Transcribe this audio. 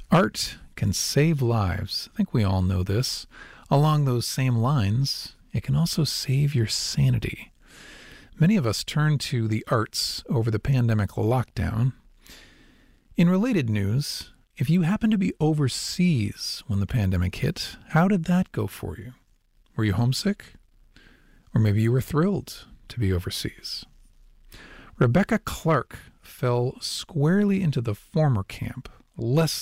Art can save lives. I think we all know this. Along those same lines, it can also save your sanity. Many of us turned to the arts over the pandemic lockdown. In related news, if you happened to be overseas when the pandemic hit, how did that go for you? Were you homesick? Or maybe you were thrilled to be overseas. Rebecca Clark fell squarely into the former camp, less